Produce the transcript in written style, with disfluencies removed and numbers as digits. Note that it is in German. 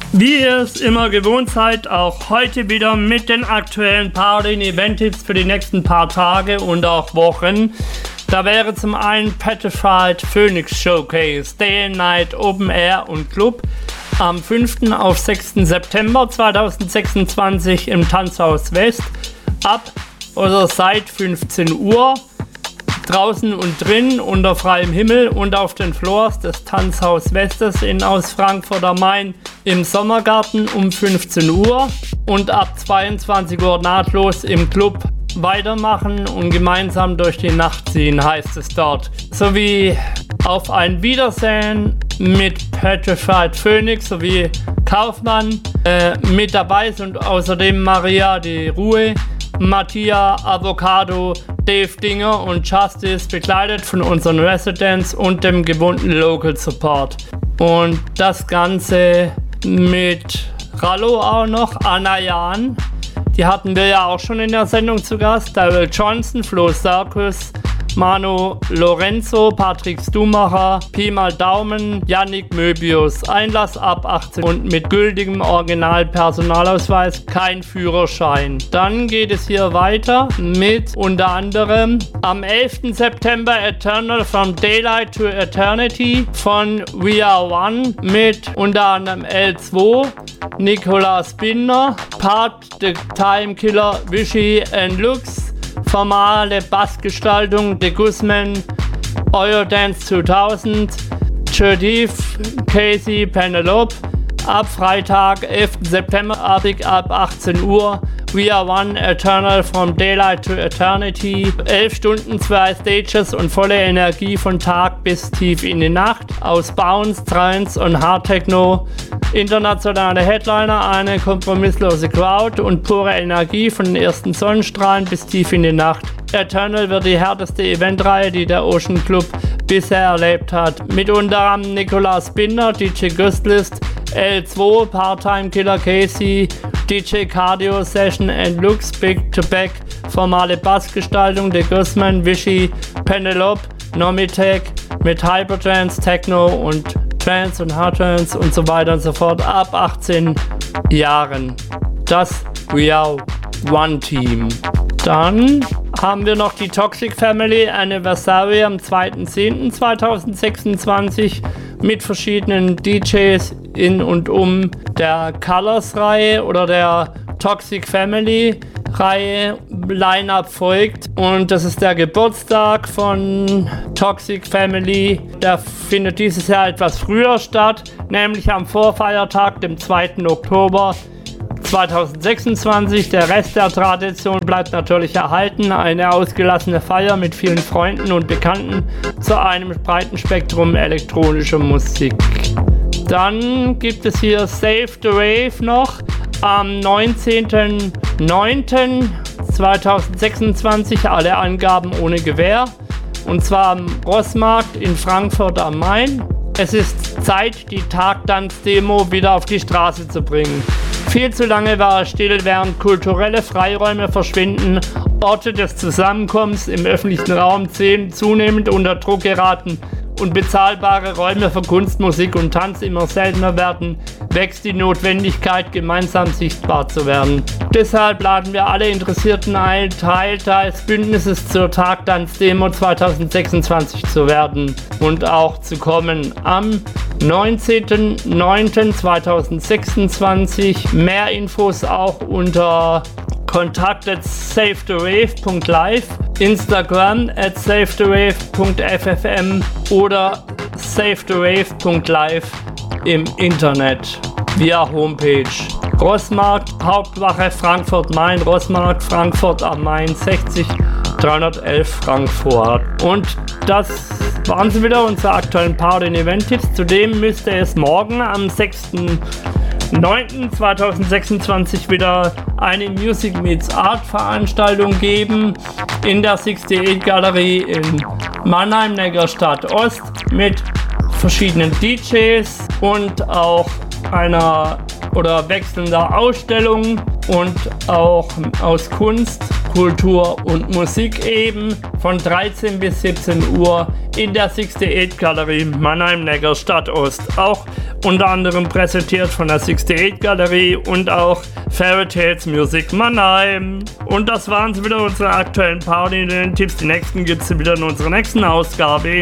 Wie ihr es immer gewohnt seid, auch heute wieder mit den aktuellen Party- und Event-Tipps für die nächsten paar Tage und auch Wochen. Da wäre zum einen Petrified Phoenix Showcase, Day and Night, Open Air und Club am 5. auf 6. September 2026 im Tanzhaus West ab oder seit 15 Uhr. Draußen und drin unter freiem Himmel und auf den Floors des Tanzhaus Westes aus Frankfurt am Main im Sommergarten um 15 Uhr und ab 22 Uhr nahtlos im Club weitermachen und gemeinsam durch die Nacht ziehen, heißt es dort. Sowie auf ein Wiedersehen mit Petrified Phoenix sowie Kaufmann mit dabei sind außerdem Maria die Ruhe, Mattia, Avocado, Dave Dinger und Justice, begleitet von unseren Residents und dem gewohnten Local Support. Und das Ganze mit Rallo auch noch, Anna Jan, die hatten wir ja auch schon in der Sendung zu Gast, Daryl Johnson, Flo Sarkus, Manu Lorenzo, Patrick Stumacher, Pi mal Daumen, Yannick Möbius. Einlass ab 18 und mit gültigem Original-Personalausweis, kein Führerschein. Dann geht es hier weiter mit unter anderem am 11. September Eternal From Daylight to Eternity von We Are One mit unter anderem L2, Nicolas Binder, Part The Time Killer, Vichy and Lux, formale Bassgestaltung The Guzman, Eurodance 2000, Judith, Casey, Penelope, ab Freitag, 11. September, ab 18 Uhr, We Are One, Eternal From Daylight to Eternity, 11 Stunden, 2 Stages und volle Energie von Tag bis tief in die Nacht, aus Bounce, Trance und Hard Techno, internationale Headliner, eine kompromisslose Crowd und pure Energie von den ersten Sonnenstrahlen bis tief in die Nacht. Eternal wird die härteste Eventreihe, die der Ocean Club bisher erlebt hat. Mit unter anderem Nicolas Binder, DJ Gustlist, L2, Part-Time Killer Casey, DJ Cardio Session and Lux, Big to Back, formale Bassgestaltung, The Guzman, Vichy, Penelope, Nomitech mit Hypertrance, Techno und Trance und Hardtrance und so weiter und so fort ab 18 Jahren. Das We Are One Team. Dann haben wir noch die Toxic Family Anniversary am 2.10.2026 mit verschiedenen DJs in und um der Colors-Reihe oder der Toxic Family-Reihe. Line-Up folgt und das ist der Geburtstag von Toxic Family. Der findet dieses Jahr etwas früher statt, nämlich am Vorfeiertag, dem 2. Oktober 2026. Der Rest der Tradition bleibt natürlich erhalten. Eine ausgelassene Feier mit vielen Freunden und Bekannten zu einem breiten Spektrum elektronischer Musik. Dann gibt es hier Save the Rave noch am 19.09.2026. Alle Angaben ohne Gewähr. Und zwar am Rossmarkt in Frankfurt am Main. Es ist Zeit, die Tagtanz-Demo wieder auf die Straße zu bringen. Viel zu lange war es still, während kulturelle Freiräume verschwinden, Orte des Zusammenkommens im öffentlichen Raum zunehmend unter Druck geraten und bezahlbare Räume für Kunst, Musik und Tanz immer seltener werden, wächst die Notwendigkeit, gemeinsam sichtbar zu werden. Deshalb laden wir alle Interessierten ein, Teil des Bündnisses zur Tagtanz-Demo 2026 zu werden und auch zu kommen. Am 19.09.2026. Mehr Infos auch unter kontakt@savethewave.live, Instagram @savethewave.ffm oder savethewave.live im Internet via Homepage. Rossmarkt, Hauptwache Frankfurt-Main, Rossmarkt, Frankfurt am Main, 60 311 Frankfurt. Und das waren sie wieder, unsere aktuellen Party- und Event-Tipps. Zudem müsste es morgen am 6.9.2026 wieder eine Music Meets Art Veranstaltung geben in der 68 Galerie in Mannheim, Neckarstadt Ost mit verschiedenen DJs und auch einer oder wechselnder Ausstellung und auch aus Kunst, Kultur und Musik eben von 13 bis 17 Uhr in der 68 Galerie Mannheim, Neckarstadt Ost. Auch unter anderem präsentiert von der 68 Galerie und auch Fairy Tales Music Mannheim. Und das waren sie wieder, unsere aktuellen Party-Tipps. Die nächsten gibt es wieder in unserer nächsten Ausgabe.